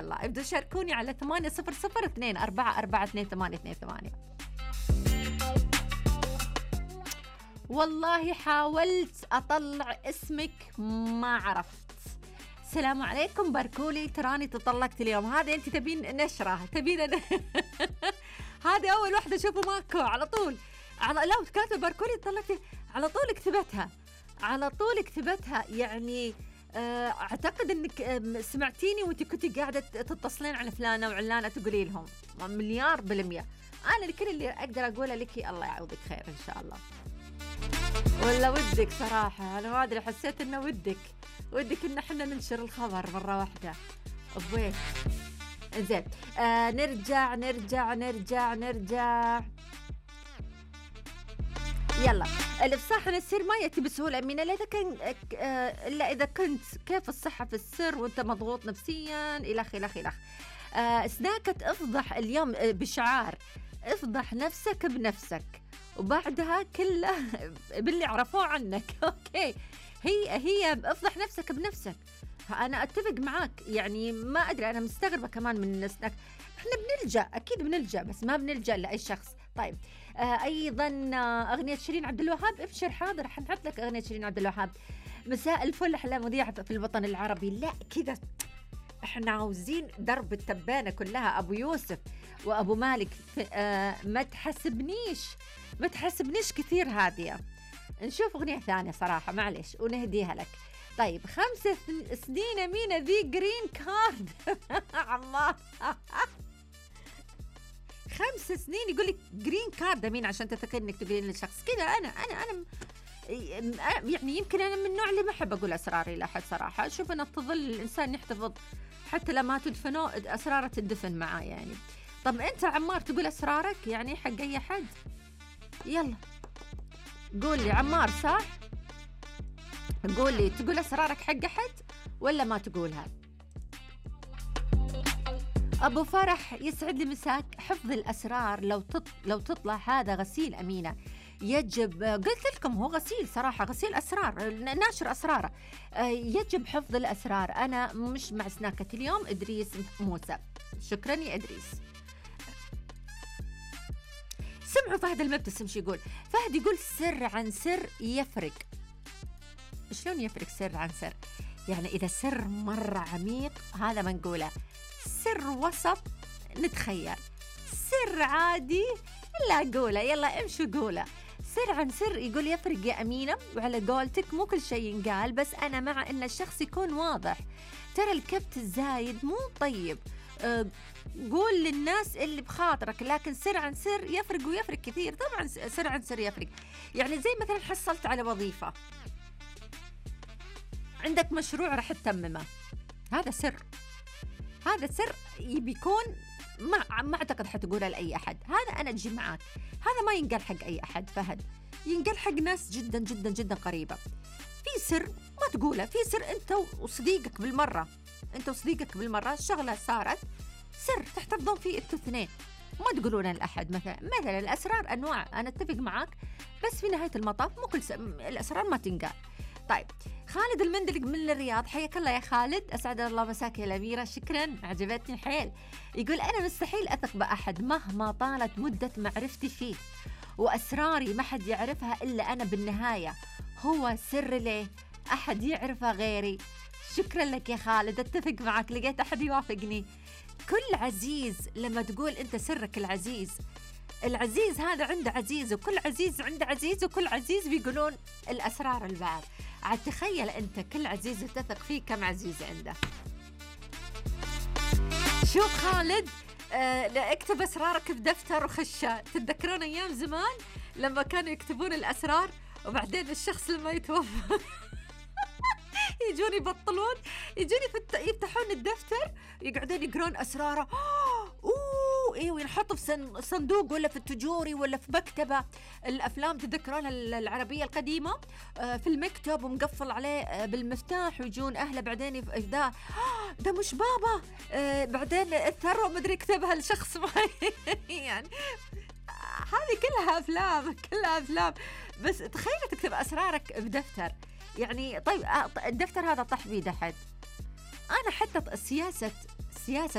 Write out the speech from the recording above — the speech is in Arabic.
الله. ابدوا شاركوني على 800-244-2828. والله حاولت أطلع اسمك ما عرفت. السلام عليكم، باركولي تراني تطلقت اليوم. هذا أنت تبين نشرة، تبين هذه أول واحدة أشوفه ماكو على طول. لو كاتب باركولي تطلقت على طول اكتبتها يعني. أعتقد أنك سمعتيني وأنت كنت قاعدة تتصلين على فلانة وعلانة تقولي لهم 100%. أنا كل اللي أقدر أقوله لك الله يعوضك خير إن شاء الله. ولا ودك صراحة، أنا ما أدري، حسيت إنه ودك إن إحنا ننشر الخبر مرة واحدة. أبوي زين. نرجع. يلا. الإفصاح عن السر ما يأتي بسهولة أمينة، إلا إذا كنت كيف الصحة في السر وأنت مضغوط نفسيا إلخ. سناكة افضح اليوم بشعار افضح نفسك بنفسك، وبعدها كله باللي عرفوه عنك. أوكي، هي افضح نفسك بنفسك. أنا أتفق معاك، يعني ما أدري، أنا مستغربة كمان من السناك. إحنا أكيد بنلجأ، بس ما بنلجأ لأي شخص. طيب أيضا أغنية شيرين عبد الوهاب. ابشر حاضر، حنحط لك أغنية شيرين عبد الوهاب. مساء الفل أحلى مذيعة في الوطن العربي. لا كذا، إحنا عاوزين درب التبانة كلها. أبو يوسف وأبو مالك ما تحسبنيش كثير هادية. نشوف أغنية ثانية صراحة معلش ونهديها لك. طيب 5 سنين أمينة ذي جرين كارد. عمار 5 سنين يقولك جرين كارد أمين عشان تتأكد إنك تقولين للشخص كذا. أنا يعني يمكن أنا من النوع اللي ما أحب أقول أسراري لأحد صراحة. أشوف أن تظل الإنسان يحتفظ حتى لما تدفنوا أسراره تدفن معاه يعني. طب أنت عمار تقول أسرارك يعني حق أي حد؟ يلا قول لي عمار، صح؟ قول لي تقول أسرارك حق أحد ولا ما تقولها؟ أبو فرح يسعد لي مساك. حفظ الأسرار لو تطلع هذا غسيل أمينة. يجب، قلت لكم هو غسيل صراحة، غسيل أسرار، ناشر أسراره. يجب حفظ الأسرار. أنا مش مع سناكة اليوم. إدريس موسى، شكرا يا إدريس. سمعوا فهد المبتسم شو يقول. فهد يقول سر عن سر يفرق. شلون يفرق سر عن سر؟ يعني إذا سر مرة عميق هذا ما نقوله، سر وسط نتخيل، سر عادي لا قوله. يلا امشوا قوله. سر عن سر يقول يفرق يا أمينة، وعلى قولتك مو كل شيء ينقال، بس أنا مع إن الشخص يكون واضح. ترى الكبت الزايد مو طيب. قول للناس اللي بخاطرك، لكن سر عن سر يفرق ويفرق كثير. طبعا سر عن سر يفرق. يعني زي مثلا حصلت على وظيفة، عندك مشروع راح تتممه، هذا سر بيكون ما أعتقد حتقوله لأي أحد. هذا أنا أجي معاك، هذا ما ينقال حق أي أحد. فهد ينقال حق ناس جدا جدا جدا قريبة. في سر ما تقوله، في سر أنت وصديقك بالمرة، الشغلة صارت سر تحتفظون فيه انتوا اثنين، ما تقولونه لأحد. مثلا الأسرار أنواع، أنا أتفق معك، بس في نهاية المطاف مو كل الأسرار ما تنقال. طيب خالد المندلق من الرياض، حياك الله يا خالد، أسعد الله مساك يا الأميرة، شكرا، عجبتني حيل. يقول أنا مستحيل أثق بأحد مهما طالت مدة معرفتي فيه، وأسراري ما حد يعرفها إلا أنا، بالنهاية هو سر ليه أحد يعرفه غيري. شكرا لك يا خالد، أتفق معك، لقيت أحد يوافقني. كل عزيز لما تقول أنت سرك العزيز هذا عنده عزيز، وكل عزيز عنده عزيز، وكل عزيز بيقولون الأسرار البعض. عاد تخيل أنت كل عزيز تثق فيه كم عزيز عنده. شوف خالد، اكتب أسرارك بدفتر وخشة. تتذكرون أيام زمان لما كانوا يكتبون الأسرار وبعدين الشخص لما يتوفى يجون يبطلون، يجون يفتحون الدفتر يقعدون يقرون أسراره. إيه، وينحطوا في صندوق ولا في التجوري ولا في مكتبة. الأفلام تذكرون العربية القديمة، في المكتب ومقفل عليه بالمفتاح، ويجون أهله بعدين يفداه، ده مش بابا، بعدين الثروة مدري كتبها لشخص يعني هذه كلها أفلام. بس تخيل تكتب أسرارك بدفتر يعني. طيب الدفتر هذا طح بيد أحد. أنا حتى سياسة